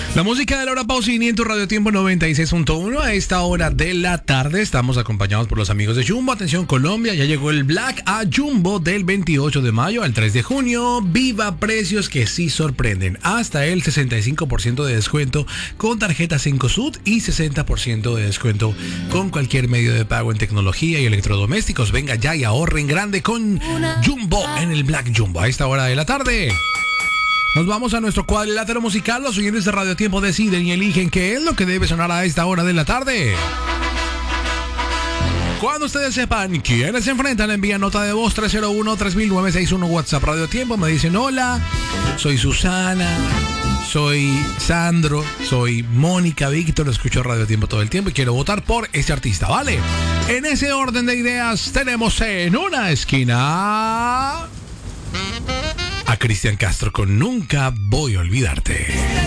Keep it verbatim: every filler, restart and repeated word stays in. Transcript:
La música de Laura Pausini en tu Radio Tiempo noventa y seis punto uno. A esta hora de la tarde estamos acompañados por los amigos de Jumbo. Atención Colombia, ya llegó el Black a Jumbo del veintiocho de mayo al tres de junio. Viva precios que sí sorprenden. Hasta el sesenta y cinco por ciento de descuento con tarjeta cinco Sud y sesenta por ciento de descuento con cualquier medio de pago en tecnología y electrodomésticos. Venga ya y ahorren grande con Jumbo en el Black Jumbo a esta hora de la tarde. Nos vamos a nuestro cuadrilátero musical. Los oyentes de Radio Tiempo deciden y eligen qué es lo que debe sonar a esta hora de la tarde. Cuando ustedes sepan quiénes se enfrentan, envían nota de voz tres cero uno, tres mil novecientos sesenta y uno WhatsApp Radio Tiempo. Me dicen: hola, soy Susana, soy Sandro, soy Mónica Víctor, escucho Radio Tiempo todo el tiempo y quiero votar por ese artista, ¿vale? En ese orden de ideas tenemos en una esquina a Cristian Castro con Nunca Voy a Olvidarte.